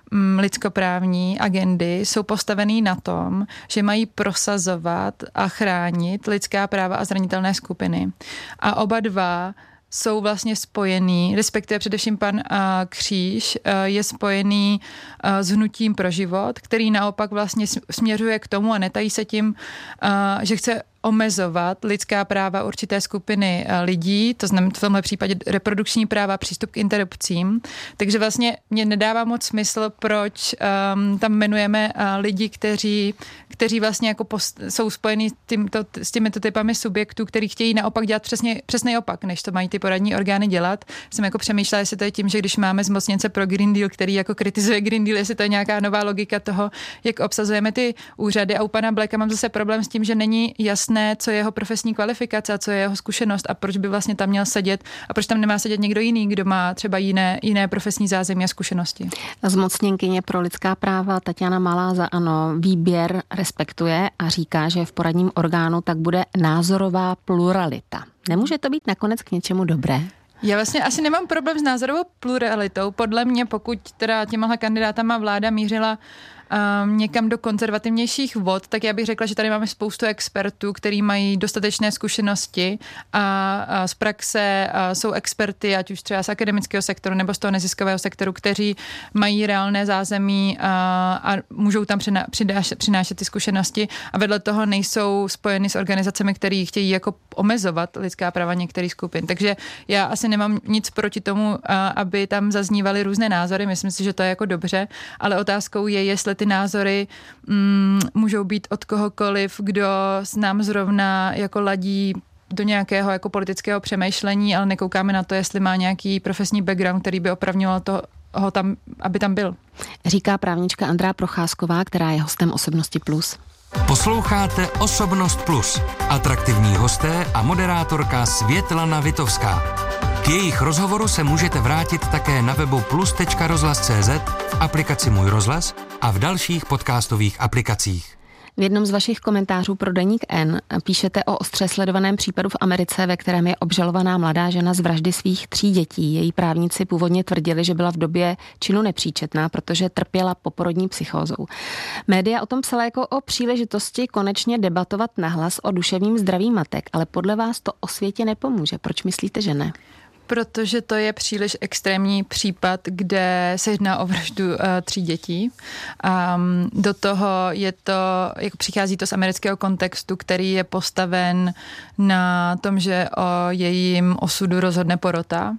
Speaker 8: lidskoprávní agendy jsou postavený na tom, že mají prosazovat a chránit lidská práva a zranitelné skupiny. A oba dva jsou vlastně spojený, respektive především pan Kříž je spojený s hnutím pro život, který naopak vlastně směřuje k tomu a netají se tím, že chce omezovat lidská práva určité skupiny lidí, to znamená v tomhle případě reprodukční práva, přístup k interrupcím. Takže vlastně mě nedává moc smysl, proč tam jmenujeme lidi, kteří vlastně jako jsou spojení s těmito typami subjektů, který chtějí naopak dělat přesný opak, než to mají ty poradní orgány dělat. Jsem jako přemýšlela, jestli to je tím, že když máme zmocněnce pro Green Deal, který jako kritizuje Green Deal, jestli to je nějaká nová logika toho, jak obsazujeme ty úřady. A u pana Blacka mám zase problém s tím, že není jasné, co je jeho profesní kvalifikace a co je jeho zkušenost a proč by vlastně tam měl sedět a proč tam nemá sedět někdo jiný, kdo má třeba jiné profesní zázemí a zkušenosti.
Speaker 7: Zmocněnkyně pro lidská práva Tatiana Malá za ANO výběr respektuje a říká, že v poradním orgánu tak bude názorová pluralita. Nemůže to být nakonec k něčemu dobré?
Speaker 8: Já vlastně asi nemám problém s názorovou pluralitou. Podle mě, pokud teda těmahle kandidátama vláda mířila někam do konzervativnějších vod, tak já bych řekla, že tady máme spoustu expertů, kteří mají dostatečné zkušenosti a z praxe jsou experty, ať už třeba z akademického sektoru nebo z toho neziskového sektoru, kteří mají reálné zázemí a můžou tam přinášet ty zkušenosti a vedle toho nejsou spojeny s organizacemi, které chtějí jako omezovat lidská práva některých skupin. Takže já asi nemám nic proti tomu, aby tam zaznívaly různé názory. Myslím si, že to je jako dobře, ale otázkou je, jestli ty názory můžou být od kohokoliv, kdo s nám zrovna jako ladí do nějakého jako politického přemýšlení, ale nekoukáme na to, jestli má nějaký profesní background, který by opravňoval toho tam, aby tam byl.
Speaker 7: Říká právnička Andrea Procházková, která je hostem Osobnosti Plus.
Speaker 3: Posloucháte Osobnost Plus. Atraktivní hosté a moderátorka Světlana Vitovská. K jejich rozhovoru se můžete vrátit také na webu plus.rozhlas.cz, v aplikaci Můj rozhlas a v dalších podcastových aplikacích.
Speaker 7: V jednom z vašich komentářů pro deník N píšete o ostře sledovaném případu v Americe, ve kterém je obžalovaná mladá žena z vraždy svých 3 dětí. Její právníci původně tvrdili, že byla v době činu nepříčetná, protože trpěla poporodní psychózou. Média o tom psala jako o příležitosti konečně debatovat nahlas o duševním zdraví matek, ale podle vás to osvětě nepomůže. Proč myslíte, že ne?
Speaker 8: Protože to je příliš extrémní případ, kde se jedná o vraždu 3 dětí. Do toho je to, jako přichází to z amerického kontextu, který je postaven na tom, že o jejím osudu rozhodne porota.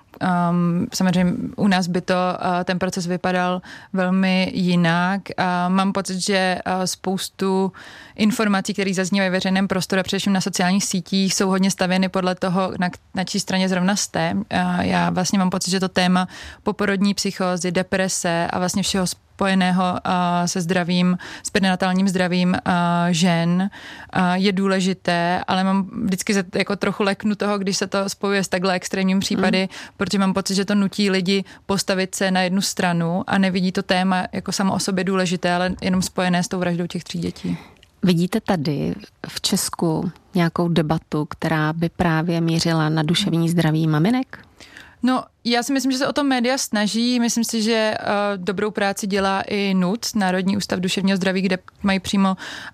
Speaker 8: Samozřejmě u nás by ten proces vypadal velmi jinak. Mám pocit, že spoustu informací, které zaznívají v veřejném prostoru, především na sociálních sítích, jsou hodně stavěny podle toho, na čí straně zrovna jste. Já vlastně mám pocit, že to téma poporodní psychózy, deprese a vlastně všeho spojeného se zdravím, s perinatálním zdravím žen je důležité, ale mám vždycky jako trochu leknu toho, když se to spojuje s takhle extrémními případy, protože mám pocit, že to nutí lidi postavit se na jednu stranu a nevidí to téma jako samo o sobě důležité, ale jenom spojené s tou vraždou těch 3 dětí.
Speaker 7: Vidíte tady v Česku nějakou debatu, která by právě mířila na duševní zdraví maminek?
Speaker 8: No, já si myslím, že se o to média snaží. Myslím si, že dobrou práci dělá i NUC, Národní ústav duševního zdraví, kde mají přímo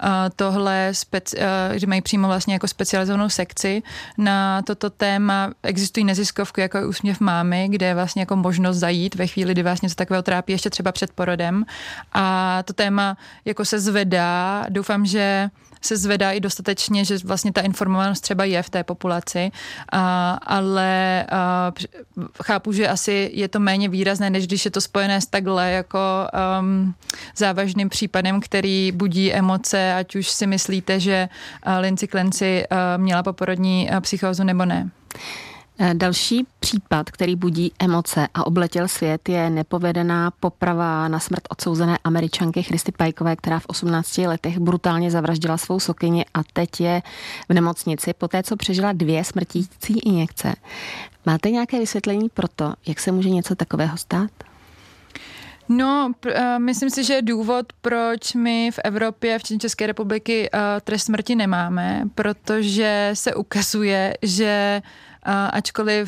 Speaker 8: že mají přímo vlastně jako specializovanou sekci na toto téma. Existují neziskovky, jako je Úsměv mámy, kde je vlastně jako možnost zajít ve chvíli, kdy vás něco takového trápí, ještě třeba před porodem. A to téma jako se zvedá. Doufám, že se zvedá i dostatečně, že vlastně ta informovanost třeba je v té populaci, ale chápu, že asi je to méně výrazné, než když je to spojené s takhle jako závažným případem, který budí emoce, ať už si myslíte, že Lindsay Clancy měla poporodní psychózu nebo ne.
Speaker 7: Další případ, který budí emoce a obletěl svět, je nepovedená poprava na smrt odsouzené Američanky Christy Pikové, která v 18 letech brutálně zavraždila svou sokyni a teď je v nemocnici, poté co přežila 2 smrtící injekce. Máte nějaké vysvětlení pro to, jak se může něco takového stát?
Speaker 8: No, myslím si, že důvod, proč my v Evropě, včetně České republiky, trest smrti nemáme, protože se ukazuje, že ačkoliv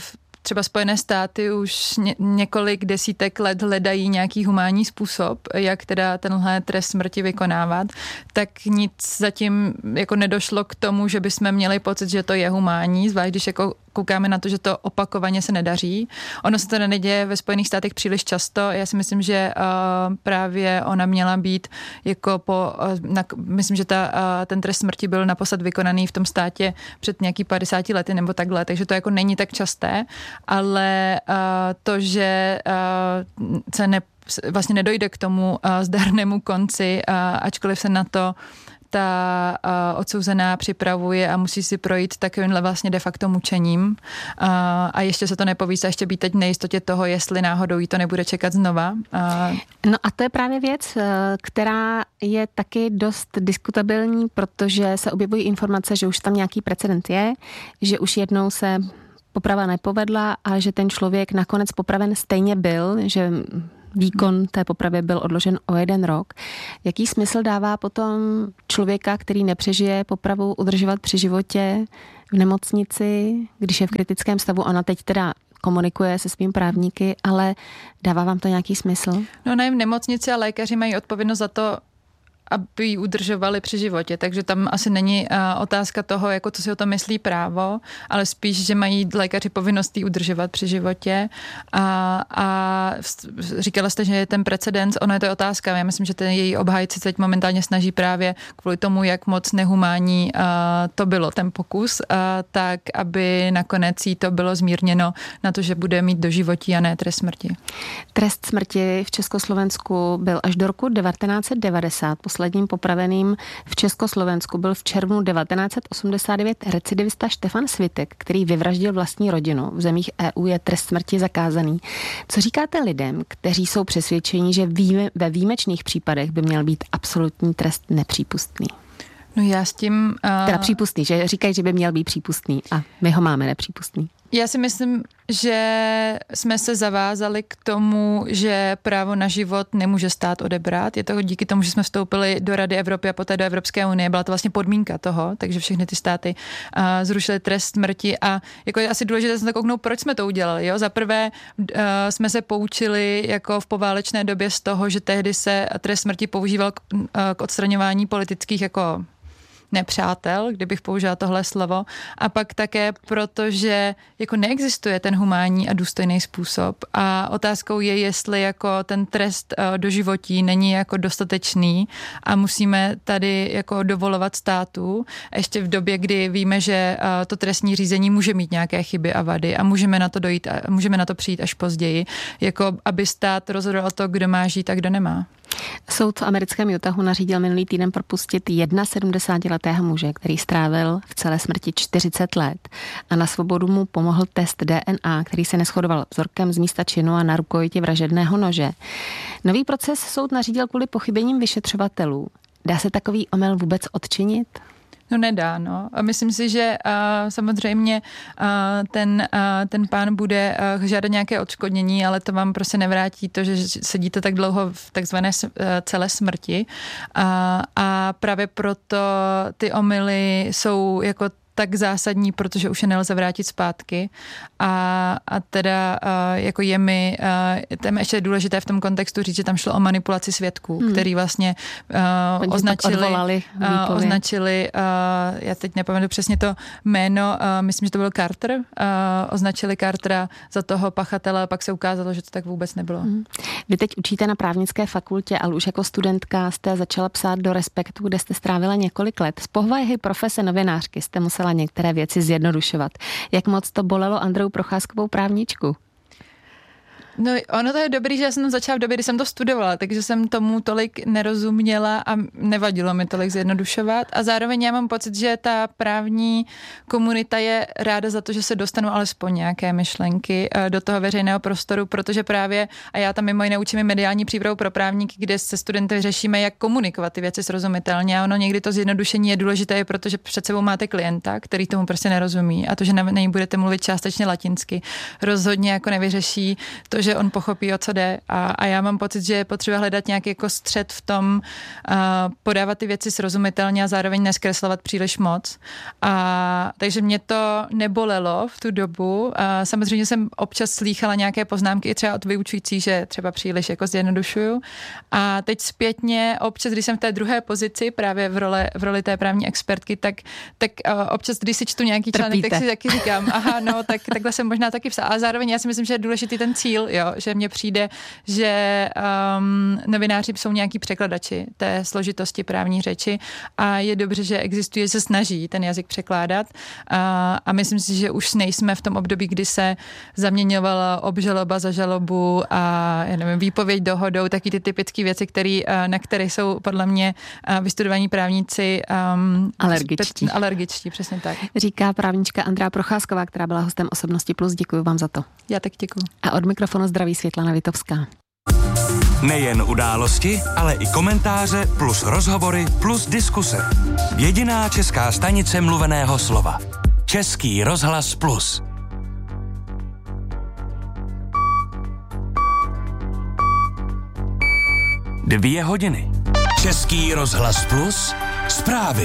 Speaker 8: třeba Spojené státy už několik desítek let hledají nějaký humánní způsob, jak teda tenhle trest smrti vykonávat, tak nic zatím jako nedošlo k tomu, že bychom měli pocit, že to je humánní, zvlášť když jako koukáme na to, že to opakovaně se nedaří. Ono se to neděje ve Spojených státech příliš často. Já si myslím, že právě ona měla být jako myslím, že ten trest smrti byl naposled vykonaný v tom státě před nějaký 50 lety nebo takhle, takže to jako není tak časté, ale to, že se vlastně nedojde k tomu zdarnému konci, ačkoliv se na to ta odsouzená připravuje a musí si projít takovýmhle vlastně de facto mučením a ještě se to nepoví, a ještě být teď nejistotě toho, jestli náhodou jí to nebude čekat znova.
Speaker 7: No a to je právě věc, která je taky dost diskutabilní, protože se objevují informace, že už tam nějaký precedent je, že už jednou se poprava nepovedla, ale že ten člověk nakonec popraven stejně byl, že výkon té popravy byl odložen o 1 rok. Jaký smysl dává potom člověka, který nepřežije popravu, udržovat při životě v nemocnici, když je v kritickém stavu? Ona teď teda komunikuje se svými právníky, ale dává vám to nějaký smysl?
Speaker 8: No ne, v nemocnici a lékaři mají odpovědnost za to, aby ji udržovali při životě, takže tam asi není otázka toho, jako co si o tom myslí právo, ale spíš, že mají lékaři povinnost ji udržovat při životě a říkala jste, že je ten precedens, ono je to otázka, já myslím, že ten její obhájci teď momentálně snaží právě kvůli tomu, jak moc nehumánní to bylo, ten pokus, tak aby nakonec jí to bylo zmírněno na to, že bude mít doživotí a ne trest smrti.
Speaker 7: Trest smrti v Československu byl až do roku 1990. Posledním popraveným v Československu byl v červnu 1989 recidivista Štefan Svitek, který vyvraždil vlastní rodinu. V zemích EU je trest smrti zakázaný. Co říkáte lidem, kteří jsou přesvědčeni, že ve výjimečných případech by měl být absolutní trest nepřípustný?
Speaker 8: No já s tím...
Speaker 7: Teda přípustný, že říkají, že by měl být přípustný a my ho máme nepřípustný.
Speaker 8: Já si myslím, že jsme se zavázali k tomu, že právo na život nemůže stát odebrat. Je to díky tomu, že jsme vstoupili do Rady Evropy a poté do Evropské unie. Byla to vlastně podmínka toho, takže všechny ty státy zrušily trest smrti a jako je asi důležité se kouknout, proč jsme to udělali. Jo? Za prvé jsme se poučili jako v poválečné době z toho, že tehdy se trest smrti používal k odstraňování politických jako nepřátel, kdybych použila tohle slovo, a pak také protože jako neexistuje ten humánní a důstojný způsob a otázkou je, jestli jako ten trest doživotí není jako dostatečný a musíme tady jako dovolovat státu ještě v době, kdy víme, že to trestní řízení může mít nějaké chyby a vady a můžeme na to přijít až později, jako aby stát rozhodoval to, kdo má žít a kdo nemá.
Speaker 7: Soud v americkém Utahu nařídil minulý týden propustit 71letého muže, který strávil v celé smrti 40 let a na svobodu mu pomohl test DNA, který se neshodoval vzorkem z místa činu a na rukojiti vražedného nože. Nový proces soud nařídil kvůli pochybením vyšetřovatelů. Dá se takový omyl vůbec odčinit?
Speaker 8: No nedá, no. A myslím si, že samozřejmě ten pán bude žádat nějaké odškodnění, ale to vám prostě nevrátí to, že sedíte tak dlouho v takzvané celé smrti. A právě proto ty omyly jsou jako tak zásadní, protože už je nelze vrátit zpátky a teda jako je mi tam ještě důležité v tom kontextu říct, že tam šlo o manipulaci svědků, který vlastně označili já teď nepamatuji přesně to jméno, myslím, že to byl Carter, označili Cartera za toho pachatele a pak se ukázalo, že to tak vůbec nebylo.
Speaker 7: Vy teď učíte na právnické fakultě, ale už jako studentka jste začala psát do Respektu, kde jste strávila několik let. Z povahy profese novinářky jste musela některé věci zjednodušovat. Jak moc to bolelo Andreu Procházkovou právničku?
Speaker 8: No ono to je dobrý, že já jsem začala v době, kdy jsem to studovala, takže jsem tomu tolik nerozuměla a nevadilo mi tolik zjednodušovat a zároveň já mám pocit, že ta právní komunita je ráda za to, že se dostanou alespoň nějaké myšlenky do toho veřejného prostoru, protože právě, a já tam mimo jiné učím mediální přípravu pro právníky, kde se studenty řešíme, jak komunikovat ty věci srozumitelně a ono někdy to zjednodušení je důležité, protože před sebou máte klienta, který tomu prostě nerozumí a to, že na něj budete mluvit částečně latinsky, rozhodně jako nevyřeší to, protože on pochopí, o co jde a já mám pocit, že je potřeba hledat nějaký jako střed v tom, podávat ty věci srozumitelně a zároveň neskreslovat příliš moc. Takže mě to nebolelo v tu dobu. Samozřejmě jsem občas slýchala nějaké poznámky i třeba od vyučujících, že třeba příliš jako zjednodušuju. A teď zpětně občas, když jsem v té druhé pozici, právě v roli té právní expertky, tak občas, když si čtu nějaký článek, tak si taky říkám, aha, no, tak takhle jsem možná taky psala. A zároveň já si myslím, že je důležitý ten cíl, jo, že mně přijde, že novináři jsou nějaký překladači té složitosti právní řeči a je dobře, že existuje, že se snaží ten jazyk překládat a myslím si, že už nejsme v tom období, kdy se zaměňovala obžaloba za žalobu a já nevím, výpověď dohodou, taky ty typické věci, na které jsou podle mě vystudovaní právníci alergičtí, přesně tak.
Speaker 7: Říká právnička Andrea Procházková, která byla hostem Osobnosti Plus. Děkuji vám za to.
Speaker 8: Já tak děkuji.
Speaker 7: A od mikrofonu zdraví Světlana Vitovská.
Speaker 3: Nejen události, ale i komentáře plus rozhovory plus diskuse. Jediná česká stanice mluveného slova. Český rozhlas Plus. 2 hodiny. Český rozhlas Plus. Zprávy.